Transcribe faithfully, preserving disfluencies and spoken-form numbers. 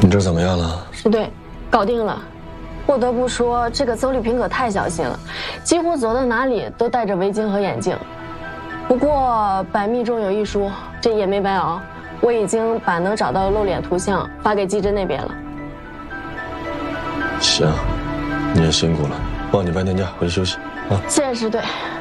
你这怎么样了？ 师队，搞定了。不得不说，这个邹丽萍可太小心了，几乎走到哪里都戴着围巾和眼镜。不过百密中有一疏，这也没白熬。我已经把能找到的露脸图像发给季真那边了。 行，你也辛苦了，放你半天假，回去休息啊。 谢谢师队。